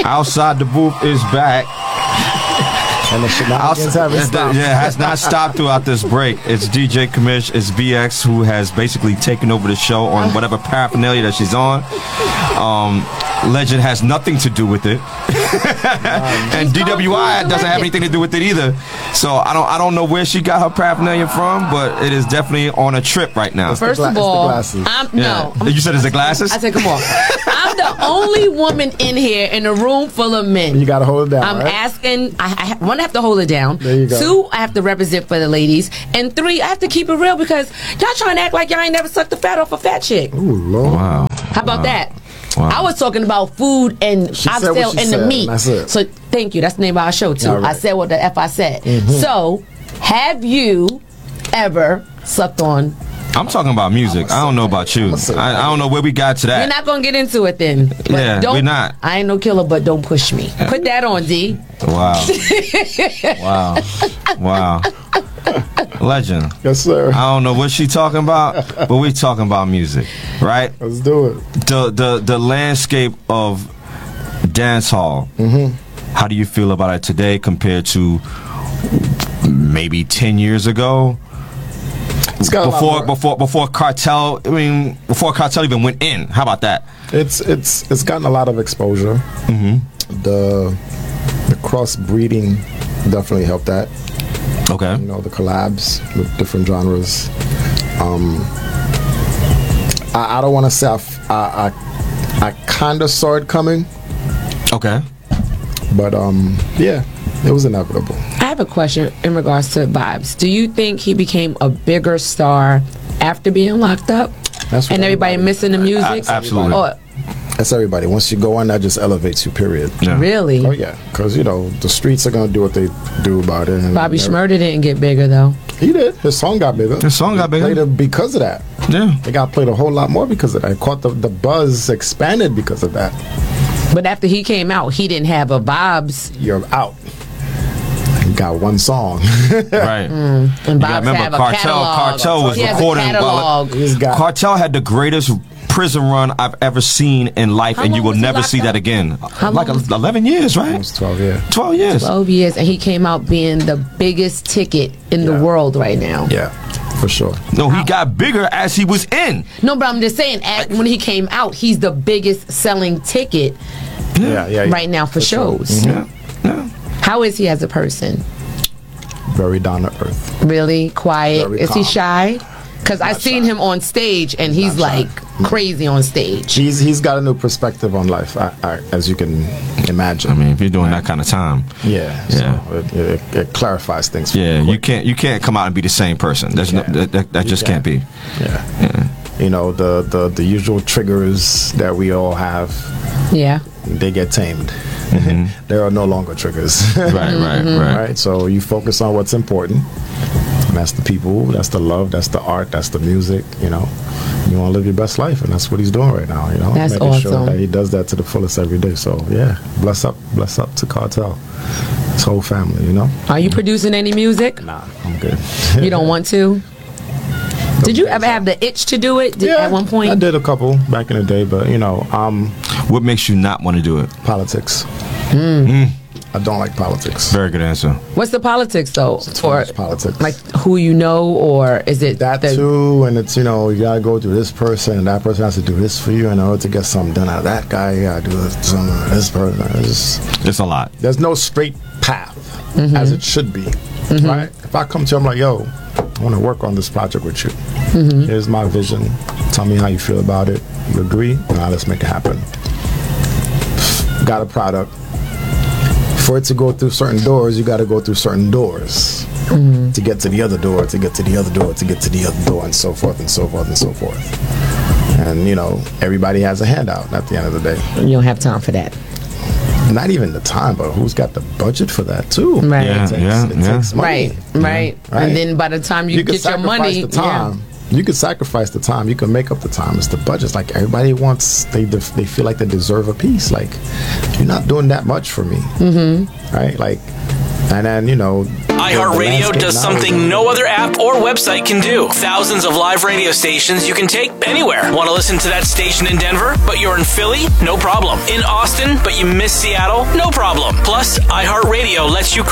Outside the Booth is back. And the shenanigans haven't stopped. Yeah, it has not stopped throughout this break. It's DJ Kamish, it's BX who has basically taken over the show on whatever paraphernalia that she's on. Legend has nothing to do with it. And DWI doesn't have anything to do with it either. So I don't know where she got her paraphernalia from, but it is definitely on a trip right now. First of all, you said it's the glasses? I said, come on. I'm the only woman in here in a room full of men. You got to hold it down. I'm asking, one, I have to hold it down. There you go. 2, I have to represent for the ladies. And 3, I have to keep it real because y'all trying to act like y'all ain't never sucked the fat off a fat chick. Ooh, Lord. Wow. How about that? Wow. I was talking about food and oxtail and the meat. So thank you. That's the name of our show too. Right. I said what the F I said. So have you ever sucked on? I'm talking about music. I don't know about you. I don't know where we got to that. We're not gonna get into it then. But yeah, we're not. I ain't no killer, but don't push me. Put that on, D. Wow. Wow. Legend. Yes, sir. I don't know what she talking about, but we talking about music, right? Let's do it. The landscape of dance hall. How do you feel about it today compared to maybe 10 years ago? It's got before Cartel. I mean, before Cartel even went in. How about that? It's gotten a lot of exposure. The crossbreeding definitely helped that. Okay. You know, the collabs with different genres. I don't want to say I kind of saw it coming. Okay. But yeah, it was inevitable. I have a question in regards to Vibes. Do you think he became a bigger star after being locked up? And everybody missing the music? Absolutely. That's everybody. Once you go on, that just elevates you, period. Yeah. Really? Oh, yeah. Because, you know, the streets are going to do what they do about it. And Bobby Shmurda didn't get bigger, though. He did. His song got bigger. Played it because of that. Yeah. It got played a whole lot more because of that. It caught the buzz expanded because of that. But after he came out, he didn't have a Vibes. You're out. He got one song. Right. And Vibes have a catalog. Cartel was recording. Cartel had the greatest prison run I've ever seen in life, and you will never see that again. Like 11 years, right? Almost 12 years. 12 years. 12 years, and he came out being the biggest ticket in the world right now. Yeah, for sure. No, he got bigger as he was in. No, but I'm just saying, when he came out, he's the biggest selling ticket right now for shows. Yeah. How is he as a person? Very down to earth. Really quiet. Very is he calm. shy? Because I've seen him on stage, and he's like crazy on stage. He's got a new perspective on life, as you can imagine. I mean, if you're doing that kind of time, so it clarifies things. Yeah, you can't come out and be the same person. There's that just can't be. Yeah. You know, the usual triggers that we all have. Yeah. They get tamed. There are no longer triggers. Right. So you focus on what's important. And that's the people, that's the love, that's the art, that's the music, you know. You want to live your best life, and that's what he's doing right now, you know. That's making awesome. sure that he does that to the fullest every day. So, yeah, bless up to Cartel. His whole family, you know. Are you producing any music? Nah, I'm good. You don't want to? Did you ever have the itch to do it at one point? I did a couple back in the day, but, you know. What makes you not want to do it? Politics. I don't like politics. Very good answer. What's the politics, though? Or politics. Like who you know, or is it that too? And it's, you know, you gotta go through this person, and that person has to do this for you in order to get something done out of that guy. You gotta do something out of this person. It's a lot. There's no straight path as it should be, right? If I come to you, I'm like, yo, I want to work on this project with you. Here's my vision. Tell me how you feel about it. You agree? Now let's make it happen. Got a product. For it to go through certain doors, you got to go through certain doors to get to the other door, to get to the other door, to get to the other door, and so forth and so forth and so forth. And, you know, everybody has a handout at the end of the day. You don't have time for that. Not even the time, but who's got the budget for that, too? Right. It takes money. Right. And then by the time you get your money, the time. You could sacrifice the time. You can make up the time. It's the budget. Like everybody wants, they feel like they deserve a piece. Like, you're not doing that much for me, right? Like, And then, iHeartRadio does something no other app or website can do. Thousands of live radio stations you can take anywhere. Want to listen to that station in Denver, but you're in Philly? No problem. In Austin, but you miss Seattle? No problem. Plus, iHeartRadio lets you